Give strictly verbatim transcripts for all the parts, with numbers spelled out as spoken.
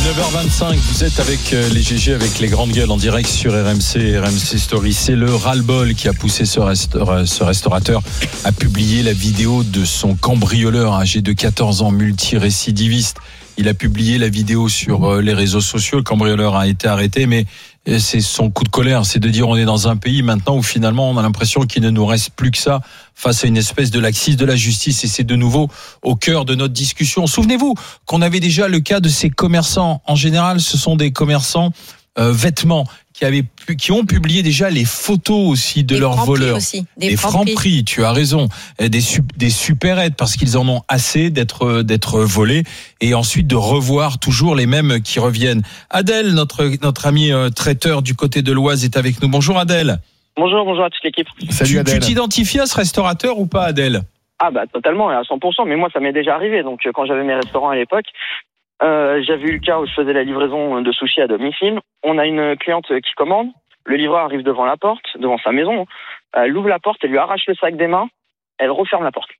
neuf heures vingt-cinq, vous êtes avec les G G, avec les grandes gueules en direct sur R M C, R M C Story. C'est le ras-le-bol qui a poussé ce, resta- ce restaurateur à publier la vidéo de son cambrioleur âgé de quatorze ans, multirécidiviste. Il a publié la vidéo sur les réseaux sociaux. Le cambrioleur a été arrêté, mais c'est son coup de colère. C'est de dire on est dans un pays maintenant où finalement on a l'impression qu'il ne nous reste plus que ça face à une espèce de laxisme de la justice. Et c'est de nouveau au cœur de notre discussion. Souvenez-vous qu'on avait déjà le cas de ces commerçants. En général, ce sont des commerçants euh, vêtements qui avaient pu, qui ont publié déjà les photos aussi de des leurs voleurs. Aussi, des, des francs prix, tu as raison. Des, des supérettes parce qu'ils en ont assez d'être, d'être volés et ensuite de revoir toujours les mêmes qui reviennent. Adèle, notre, notre ami euh, traiteur du côté de l'Oise est avec nous. Bonjour Adèle. Bonjour, bonjour à toute l'équipe. Salut tu, Adèle. Tu t'identifies à ce restaurateur ou pas Adèle? Ah bah totalement, à cent pour cent, mais moi ça m'est déjà arrivé. Donc quand j'avais mes restaurants à l'époque, Euh, j'avais eu le cas où je faisais la livraison de sushis à domicile. On a une cliente qui commande, le livreur arrive devant la porte, devant sa maison, elle ouvre la porte, elle lui arrache le sac des mains, elle referme la porte.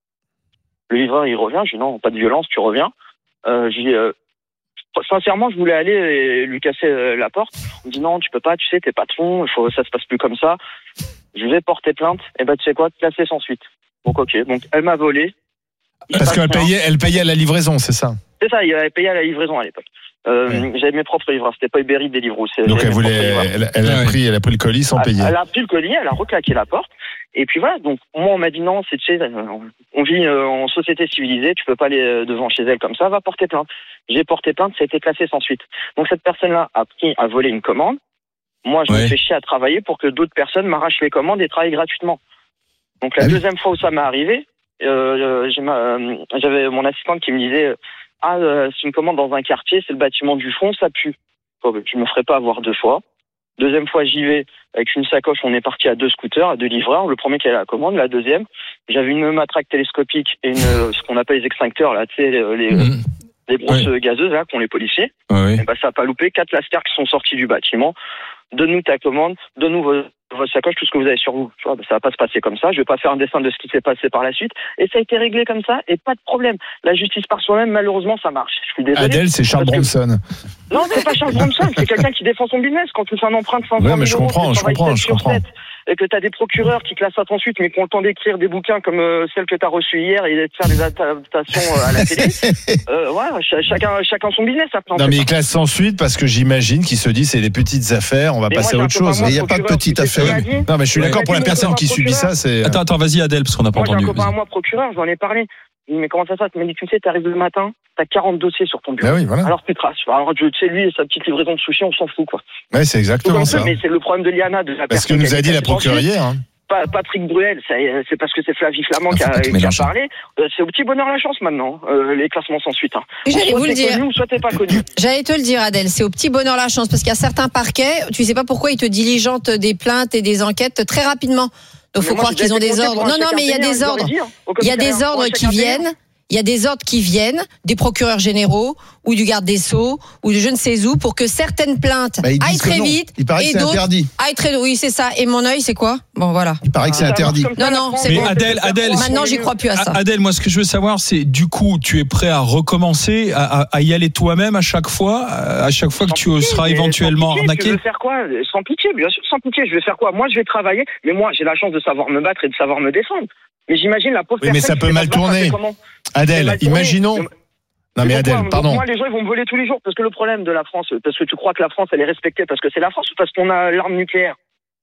Le livreur il revient, je dis non, pas de violence, tu reviens. Euh, je dis, euh, sincèrement je voulais aller et lui casser la porte. On me dit non, tu peux pas, tu sais, t'es patron, il faut, ça se passe plus comme ça. Je vais porter plainte, et ben tu sais quoi, classer sans suite. Donc ok, donc elle m'a volé. Parce qu'elle payait, elle payait à la livraison, c'est ça? C'est ça, il avait payé à la livraison à l'époque. Euh, ouais. J'avais mes propres livreurs, c'était pas Uber Eats des livres. Donc elle voulait, elle, elle, a pris, elle a pris le colis sans elle, payer. Elle a pris le colis, elle a reclaqué la porte. Et puis voilà, donc moi on m'a dit non, c'est tu sais, on vit en société civilisée, tu peux pas aller devant chez elle comme ça, va porter plainte. J'ai porté plainte, ça a été classé sans suite. Donc cette personne-là a pris, a volé une commande. Moi je ouais. me fais chier à travailler pour que d'autres personnes m'arrachent les commandes et travaillent gratuitement. Donc la ah deuxième oui. fois où ça m'est arrivé, euh, j'ai ma, euh, j'avais mon assistante qui me disait ah, euh, c'est une commande dans un quartier, c'est le bâtiment du fond, ça pue. Oh, je me ferai pas avoir deux fois. Deuxième fois, j'y vais avec une sacoche, on est parti à deux scooters, à deux livreurs. Le premier qui a la commande, la deuxième, j'avais une matraque télescopique et une, ce qu'on appelle les extincteurs, là, tu sais, les, mmh. les grosses oui. gazeuses, là, qu'ont les policiers. Oui. Et bah, ça a pas loupé. Quatre lascars qui sont sortis du bâtiment. Donne-nous ta commande, donne-nous vos, votre sacoche, tout ce que vous avez sur vous. Tu vois, bah, ça va pas se passer comme ça. Je vais pas faire un dessin de ce qui s'est passé par la suite. Et ça a été réglé comme ça, et pas de problème. La justice par soi-même, malheureusement, ça marche. Je suis désolé. Adèle, c'est Charles Bronson. Que... Non, c'est pas Charles Bronson. C'est quelqu'un qui défend son business. Quand tu fais un emprunt de cinq cent mille ouais, mais je comprends, euros, je comprends, je comprends. sept, et que tu as des procureurs qui classent ça ensuite, mais qui ont le temps d'écrire des bouquins comme euh, celle que tu as reçue hier et de faire des adaptations euh, à la télé. euh, ouais, ch- chacun, chacun son business. Après, non, mais ils classent sans suite parce que j'imagine qu'ils se disent c'est des petites affaires, on va mais passer moi, à autre chose. Il n'y a pas de petites affaires. Non, mais je suis ouais, d'accord pour la personne qui subit ça. C'est... Attends, attends, vas-y Adèle, parce qu'on n'a pas moi, entendu. J'ai un copain à moi procureur, j'en ai parlé. Mais comment ça se passe? Il m'a dit, tu sais, t'arrives le matin, t'as quarante dossiers sur ton bureau. Ah oui, voilà. Alors tu traces. Alors tu sais, lui et sa petite livraison de sushi, on s'en fout, quoi. Ouais, c'est exactement ça. Mais c'est le problème de Liana, de la Parce que nous a dit la procureure hier. Hein. Patrick Bruel, c'est parce que c'est Flavie Flamand qui a, qui a parlé. C'est au petit bonheur la chance maintenant, euh, les classements sans suite. Hein. J'allais vous le dire. Connu, soit t'es pas connu. J'allais te le dire, Adèle, c'est au petit bonheur la chance parce qu'il y a certains parquets, tu sais pas pourquoi ils te diligentent des plaintes et des enquêtes très rapidement. Donc faut croire qu'ils ont des ordres. Non, non, mais il y a des ordres. Il y a des ordres qui viennent. Il y a des ordres qui viennent des procureurs généraux ou du garde des Sceaux ou de je ne sais où pour que certaines plaintes bah, aillent très vite il paraît et que c'est d'autres interdit. aillent très oui c'est ça et mon œil c'est quoi bon voilà il paraît que c'est interdit non non c'est mais bon. Adèle Adèle maintenant j'y crois plus à ça. Adèle, moi ce que je veux savoir c'est du coup tu es prêt à recommencer à, à y aller toi-même à chaque fois à chaque fois sans que tu pitié, seras éventuellement pitié, arnaqué. Je vais faire quoi sans pitié bien sûr sans pitié je vais faire quoi moi je vais travailler mais moi j'ai la chance de savoir me battre et de savoir me défendre. Mais j'imagine la pauvre oui, mais ça peut mal tourner. Adèle, mal imaginons. Tourner. Non mais Adèle, pardon. Moi les gens ils vont me voler tous les jours parce que le problème de la France, parce que tu crois que la France elle est respectée parce que c'est la France ou parce qu'on a l'arme nucléaire.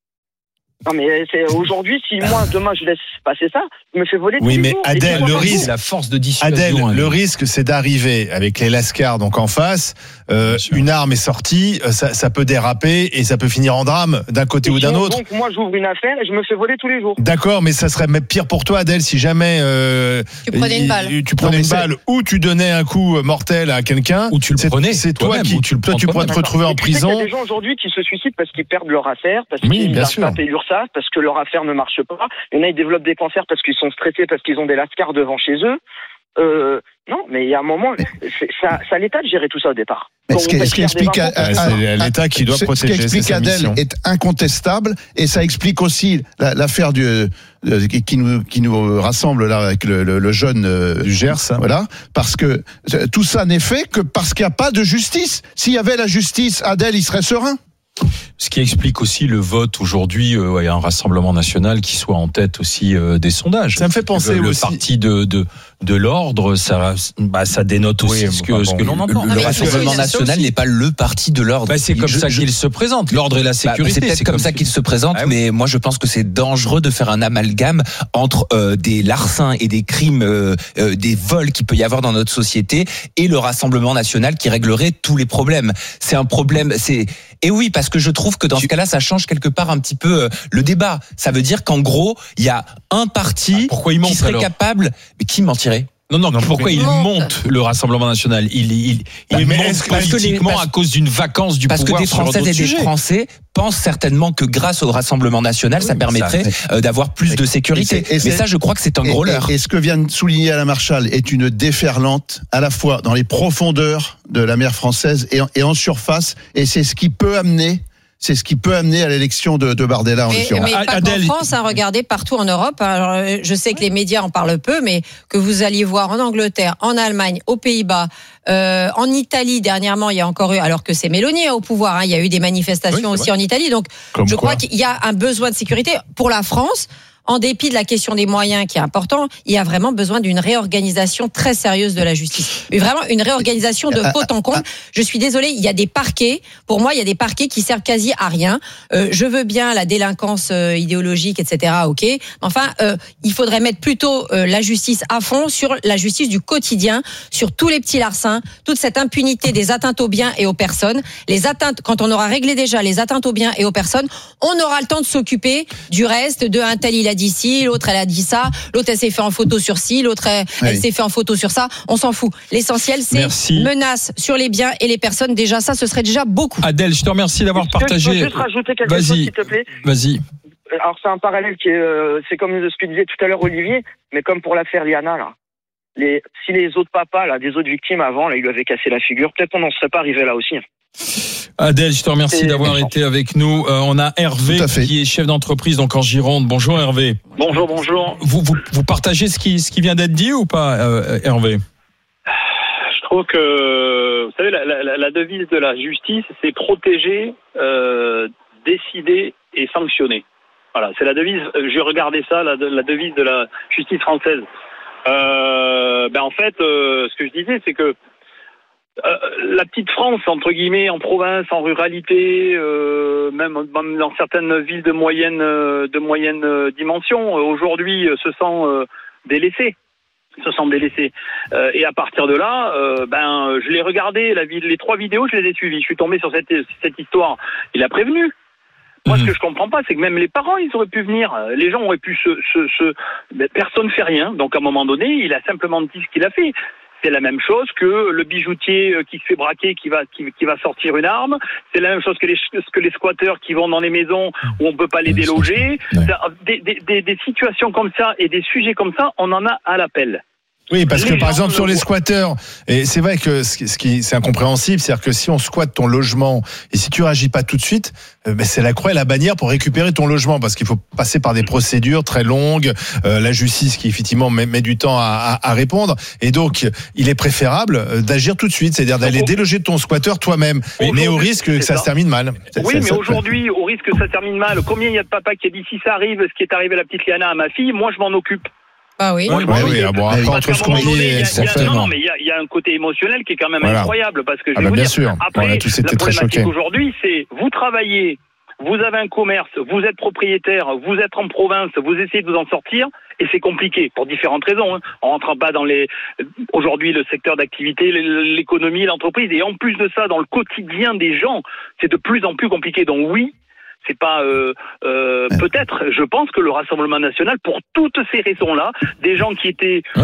Non mais c'est aujourd'hui si moi demain je laisse passer ça, je me fais voler. Oui tous mais les jours. Adèle, le risque, c'est la force de dissuasion. Adèle, Adèle, le risque c'est d'arriver avec les lascars donc en face, euh, une arme est sortie, ça, ça peut déraper et ça peut finir en drame d'un côté et ou d'un donc, autre. Donc moi j'ouvre une affaire et je me fais voler tous les jours. D'accord, mais ça serait même pire pour toi Adèle si jamais euh, tu prenais une balle, tu prenais non, une balle ou tu donnais un coup mortel à quelqu'un ou tu le c'est, prenais. C'est toi qui tu le toi tu pourrais te retrouver en prison. Il y a des gens aujourd'hui qui se suicident parce qu'ils perdent leur affaire, parce oui, qu'ils n'arrivent pas à payer l'URSSAF, parce que leur affaire ne marche pas. Il y en a, ils développent des cancers parce qu'ils sont stressés, parce qu'ils ont des lascars devant chez eux. Euh, non, mais il y a un moment, c'est, ça, c'est à l'État de gérer tout ça au départ. Mais ce qui, ce qui explique, à, à, c'est l'État qui doit ce, protéger. Ce qui explique Adèle est incontestable, et ça explique aussi la, l'affaire du euh, qui nous qui nous rassemble là avec le, le, le jeune euh, du Gers, hein. Voilà, parce que tout ça n'est fait que parce qu'il n'y a pas de justice. S'il y avait la justice, Adèle, il serait serein. Ce qui explique aussi le vote aujourd'hui, euh, ouais, un Rassemblement national qui soit en tête aussi euh, des sondages. Ça me fait penser le, le aussi. parti de de de l'ordre, ça bah, ça dénote aussi Oui, ce que bon, ce que l'on entend. Le, le Rassemblement oui, national n'est pas le parti de l'ordre. Bah, c'est comme je, ça je, qu'il se présente. L'ordre et la sécurité. Bah, c'est peut-être c'est comme, comme ça qu'il se présente, ah, oui. mais moi je pense que c'est dangereux de faire un amalgame entre euh, des larcins et des crimes, euh, euh, des vols qu'il peut y avoir dans notre société, et le Rassemblement national qui réglerait tous les problèmes. C'est un problème. C'est et oui, parce que je trouve que dans tu... ce cas-là, ça change quelque part un petit peu euh, le débat. Ça veut dire qu'en gros, il y a un parti ah, pourquoi il monte, qui serait alors capable, mais qui mentirait. Non, non, non pourquoi il monte. monte le Rassemblement national? Il, il, il Oui, mais monte est-ce que- politiquement parce que les- à cause d'une vacance du Parce que pouvoir des sur Françaises d'autres et des sujets. Français pensent certainement que grâce au Rassemblement national, Oui, ça mais permettrait ça, euh, d'avoir plus de sécurité. Et c'est- et Mais c'est- ça, je crois que c'est un Et, gros et- leurre. et ce que vient de souligner Alain Marchal est une déferlante à la fois dans les profondeurs de la mer française et en, et en surface, et c'est ce qui peut amener. C'est ce qui peut amener à l'élection de, de Bardella en Mais, l'occurrence. mais pas Adèle. qu'en France, hein, regardez partout en Europe. Alors, euh, je sais que les médias en parlent peu, mais que vous alliez voir en Angleterre, en Allemagne, aux Pays-Bas, euh, en Italie dernièrement, il y a encore eu, alors que c'est Mélanie hein, au pouvoir, hein, il y a eu des manifestations Oui, aussi en Italie. Donc, Comme je quoi. crois qu'il y a un besoin de sécurité pour la France. En dépit de la question des moyens qui est important, il y a vraiment besoin d'une réorganisation très sérieuse de la justice. Mais vraiment une réorganisation de faute en compte. Je suis désolée, il y a des parquets. Pour moi, il y a des parquets qui servent quasi à rien. Euh, je veux bien la délinquance euh, idéologique, et cetera. Ok. Enfin, euh, il faudrait mettre plutôt euh, la justice à fond sur la justice du quotidien, sur tous les petits larcins, toute cette impunité des atteintes aux biens et aux personnes. Les atteintes, quand on aura réglé déjà les atteintes aux biens et aux personnes, on aura le temps de s'occuper du reste. De un tel il a dit ci, l'autre elle a dit ça, l'autre elle s'est fait en photo sur ci, l'autre elle, Oui. elle s'est fait en photo sur ça. On s'en fout. L'essentiel c'est Merci. menace sur les biens et les personnes. Déjà ça, ce serait déjà beaucoup. Adèle, je te remercie d'avoir Est-ce que je peux partagé. juste rajouter quelque Vas-y. chose, s'il te plaît? Vas-y. Alors c'est un parallèle qui est, euh, c'est comme ce que disait tout à l'heure Olivier, mais comme pour l'affaire Liana là. Les, si les autres papas là, des autres victimes avant, là, ils lui avaient cassé la figure, peut-être qu'on n'en serait pas arrivé là aussi. Adèle, je te remercie C'est d'avoir méchant. été avec nous. Euh, on a Hervé Tout à fait. qui est chef d'entreprise donc en Gironde. Bonjour Hervé. Bonjour, bonjour. Vous, vous, vous partagez ce qui, ce qui vient d'être dit ou pas, euh, Hervé? Je trouve que, vous savez, la, la, la devise de la justice, c'est protéger, euh, décider et sanctionner. Voilà, c'est la devise. J'ai regardé ça, la, la devise de la justice française. Euh, ben en fait, euh, ce que je disais, c'est que euh, la petite France, entre guillemets, en province, en ruralité, euh, même, même dans certaines villes de moyenne, euh, de moyenne euh, dimension, euh, aujourd'hui, euh, se sent euh, délaissée. se sentent délaissés. Euh, et à partir de là, euh, ben, je l'ai regardé, la, les trois vidéos, je les ai suivies. Je suis tombé sur cette, cette histoire. Il a prévenu. Moi, Mmh. ce que je comprends pas, c'est que même les parents, ils auraient pu venir. Les gens auraient pu se... se, se... Ben, personne fait rien. Donc, à un moment donné, il a simplement dit ce qu'il a fait. C'est la même chose que le bijoutier qui se fait braquer, qui va, qui, qui va sortir une arme. C'est la même chose que les, que les squatteurs qui vont dans les maisons où on peut pas les déloger. Ouais. Des, des, des, des situations comme ça et des sujets comme ça, on en a à l'appel. Oui, parce que Les par gens exemple le sur les voient. squatteurs, et c'est vrai que ce qui, ce qui c'est incompréhensible, c'est-à-dire que si on squatte ton logement et si tu réagis pas tout de suite, euh, ben c'est la croix et la bannière pour récupérer ton logement, parce qu'il faut passer par des procédures très longues, euh, la justice qui effectivement met, met du temps à, à, à répondre, et donc il est préférable euh, d'agir tout de suite, c'est-à-dire d'aller Donc, déloger ton squatteur toi-même, mais au risque que ça, ça se termine mal. C'est- Oui, c'est mais ça. aujourd'hui, au risque que ça termine mal, combien il y a de papa qui a dit si ça arrive, ce qui est arrivé à la petite Liana, à ma fille, moi je m'en occupe. Ah oui. Oui, oui, oui, ah bon, après, Parce entre qu'à ce un qu'on moment dit donné, il y a- et il y a- certainement. non, non, mais il y a, il y a un côté émotionnel qui est quand même Voilà. incroyable, parce que je Ah vais bah vous bien dire, sûr. après, On a tous la été très problématique choqués. aujourd'hui, c'est vous travaillez, vous avez un commerce, vous êtes propriétaire, vous êtes en province, vous essayez de vous en sortir, et c'est compliqué pour différentes raisons. Hein. On rentre pas dans les aujourd'hui le secteur d'activité, l'économie, l'entreprise, et en plus de ça, dans le quotidien des gens, c'est de plus en plus compliqué. Donc oui. C'est pas euh, euh, peut-être. Je pense que le Rassemblement national, pour toutes ces raisons-là, des gens qui étaient Ouais.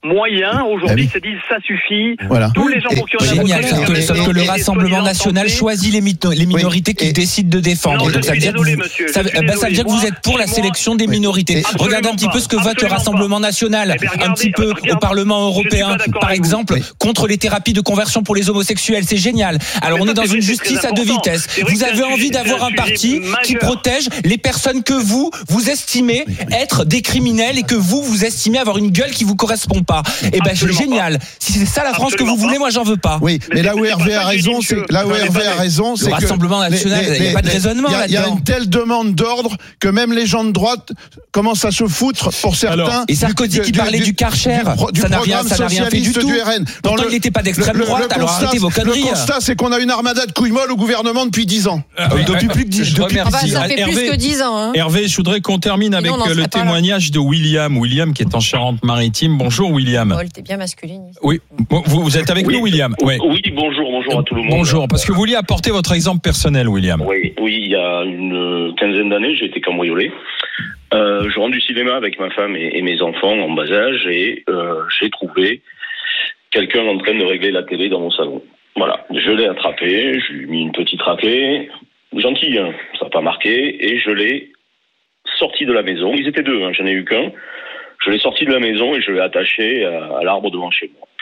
moyens aujourd'hui se disent ça suffit. Voilà. Tous les gens pour qui on a Génial, sauf que, sauf que le Rassemblement national choisit les, mito- les minorités qu'il décide de défendre. Non, Donc ça veut dire que vous, ça, bah, ça veut dire que vous êtes pour la sélection des minorités. Regardez un petit peu ce que vote le Rassemblement national, un petit peu au Parlement européen, par exemple, contre les thérapies de conversion pour les homosexuels. C'est génial. Alors on est dans une justice à deux vitesses. Vous avez envie d'avoir un parti qui protège les personnes que vous, vous estimez être des criminels et que vous, vous estimez avoir une gueule qui vous correspond pas. Et ben c'est génial. Si c'est ça la France que vous voulez, moi j'en veux pas. Oui, mais là où Hervé a raison, c'est là où Hervé a raison, c'est que le Rassemblement national, il n'y a pas de raisonnement là-dedans. Il y a une telle demande d'ordre que même les gens de droite commencent à se foutre pour certains. Alors, et Sarkozy qui parlait du Karcher, ça n'a rien, ça n'a rien fait du tout. Du R N. Pourtant, il n'était pas d'extrême le, droite. Le alors constat, arrêtez vos conneries. Le constat, c'est qu'on a une armada de couilles molles au gouvernement depuis dix ans. Euh, oui, depuis plus que dix ans. Ah bah, ça fait Hervé, plus que dix ans. Hein. Hervé, je voudrais qu'on termine avec non, le témoignage de William. William qui est en Charente-Maritime. Bonjour William. Oh, t'es bien masculine. Oui, vous, vous êtes avec oui. nous William. Oui. oui, bonjour, bonjour à tout le monde. Bonjour, parce que vous vouliez apporter votre exemple personnel William. Oui, oui, il y a une quinzaine d'années, j'ai été cambriolé. Euh, je rentre du cinéma avec ma femme et, et mes enfants en bas âge et euh, j'ai trouvé quelqu'un en train de régler la télé dans mon salon. Voilà, je l'ai attrapé, je lui ai mis une petite raclée, gentil, hein, ça n'a pas marqué, et je l'ai sorti de la maison. Ils étaient deux, hein, j'en ai eu qu'un. Je l'ai sorti de la maison et je l'ai attaché à, à l'arbre devant chez moi.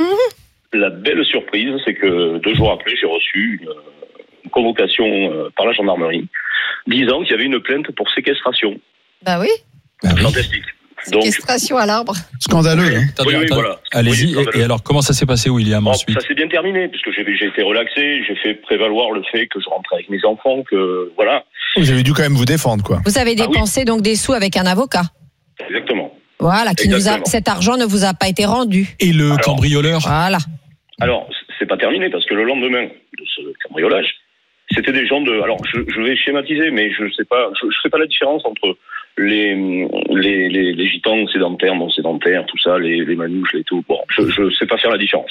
Mmh. La belle surprise, c'est que deux jours après, j'ai reçu une, une convocation euh, par la gendarmerie disant qu'il y avait une plainte pour séquestration. Bah oui. Bah oui. Fantastique. Séquestration à l'arbre. Scandaleux. Hein. Oui, oui, voilà. Allez-y. Oui, et, et alors, comment ça s'est passé, William, bon, ensuite? Ça s'est bien terminé, puisque j'ai, j'ai été relaxé, j'ai fait prévaloir le fait que je rentrais avec mes enfants, que voilà. Vous avez dû quand même vous défendre, quoi. Vous avez dépensé ah, oui. donc des sous avec un avocat. Exactement. Voilà, qui Exactement. Nous a, cet argent ne vous a pas été rendu. Et le alors, cambrioleur? Voilà. Alors, c'est pas terminé, parce que le lendemain de ce cambriolage, c'était des gens de. Alors, je, je vais schématiser, mais je sais pas, je, je fais pas la différence entre les les les, les gitans sédentaires, non sédentaires, tout ça, les, les manouches, les tout. Bon, je je sais pas faire la différence.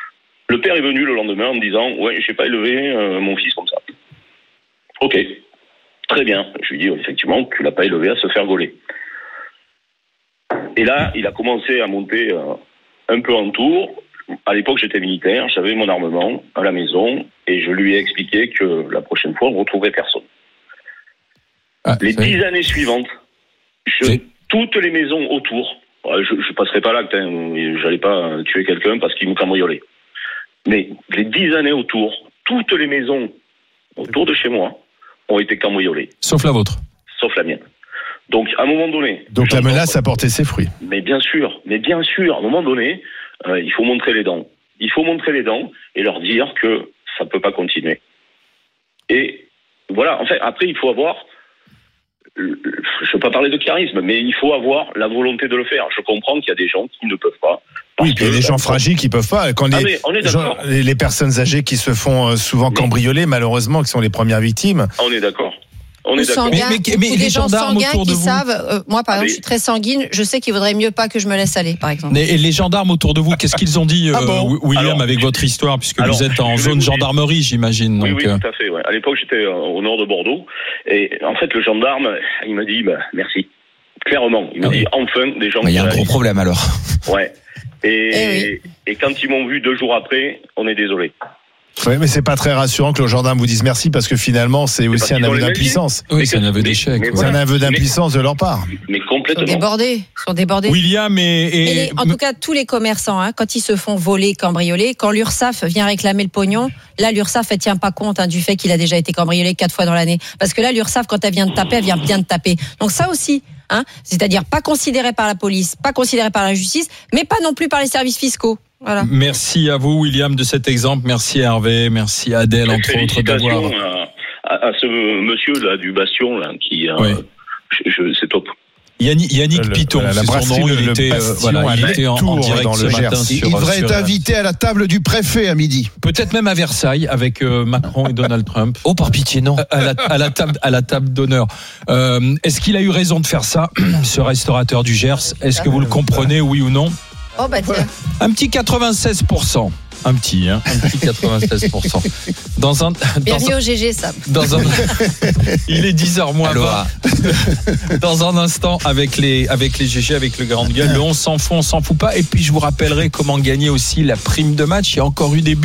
Le père est venu le lendemain en me disant, ouais, j'ai pas élevé euh, mon fils comme ça. Ok, très bien. Je lui dis effectivement, tu l'as pas élevé à se faire gauler. Et là, il a commencé à monter euh, un peu en tour. À l'époque, j'étais militaire, j'avais mon armement à la maison et je lui ai expliqué que la prochaine fois, on ne retrouverait personne. Ah, les dix années suivantes, je, toutes les maisons autour, je ne passerai pas l'acte, hein, j'allais pas tuer quelqu'un parce qu'il me cambriolait. Mais les dix années autour, toutes les maisons autour de chez moi ont été cambriolées. Sauf la vôtre. Sauf la mienne. Donc, à un moment donné... Donc la menace a porté ses fruits. Mais bien sûr, mais bien sûr, à un moment donné... Euh, il faut montrer les dents. Il faut montrer les dents et leur dire que ça ne peut pas continuer. Et voilà, en fait, après, il faut avoir... Je ne veux pas parler de charisme, mais il faut avoir la volonté de le faire. Je comprends qu'il y a des gens qui ne peuvent pas. Oui, il y a des gens fragiles qui ne peuvent pas. Quand ah, les, on est gens, les, les personnes âgées qui se font souvent cambrioler, malheureusement, qui sont les premières victimes. On est d'accord. On est sanguin, mais, mais, mais ou des gens sanguins qui vous. savent, euh, moi par exemple, ah, je suis très sanguine, je sais qu'il vaudrait mieux pas que je me laisse aller, par exemple. Et les gendarmes autour de vous, qu'est-ce qu'ils ont dit, euh, ah bon William, alors, avec votre histoire, puisque alors, vous êtes en zone gendarmerie, j'imagine. Oui, donc, oui, tout à fait. Ouais. À l'époque, j'étais au nord de Bordeaux, et en fait, le gendarme, il m'a dit, bah, merci. Clairement, il m'a ah, dit, oui. enfin, des gens. Il y a un gros problème alors. Ouais. Et, eh oui. et quand ils m'ont vu deux jours après, on est désolé. Oui, mais c'est pas très rassurant que le gendarme vous dise merci parce que finalement c'est, c'est aussi un aveu d'impuissance. Oui, c'est un aveu d'échec. C'est voilà. un aveu d'impuissance de leur part. Mais complètement. Ils sont débordés. Ils sont débordés. William et. et... Les, en tout cas, tous les commerçants, hein, quand ils se font voler, cambrioler, quand l'URSSAF vient réclamer le pognon, là l'URSSAF elle tient pas compte hein, du fait qu'il a déjà été cambriolé quatre fois dans l'année. Parce que là l'URSSAF quand elle vient de taper, elle vient bien de taper. Donc ça aussi. Hein, c'est-à-dire pas considéré par la police, pas considéré par la justice, mais pas non plus par les services fiscaux. Voilà. Merci à vous, William, de cet exemple. Merci à Hervé, merci à Adèle, entre autres, d'avoir. À, à ce monsieur là du Bastion là, qui, oui. euh, je, je, c'est top. Yannick, Yannick Piton, le, c'est son nom. Il était, euh, voilà, il était en, en direct dans ce le matin. Sur, sur, il devrait sur, être invité à la table du préfet à midi. Peut-être même à Versailles avec euh, Macron et Donald Trump. Oh, par pitié, non. À la, à la table, à la table d'honneur. Euh, est-ce qu'il a eu raison de faire ça, ce restaurateur du Gers? Est-ce que vous le comprenez, oui ou non? Oh bah tiens. Un petit quatre-vingt-seize pour cent. Un petit, hein, un petit quatre-vingt-seize pour cent. Dans un, Bienvenue dans au G G, Sam. Dans un, il est dix heures moins vingt. Dans un instant, avec les, avec les G G, avec le Grande Gueule, le on s'en fout, on s'en fout pas. Et puis, je vous rappellerai comment gagner aussi la prime de match. Il y a encore eu des buts.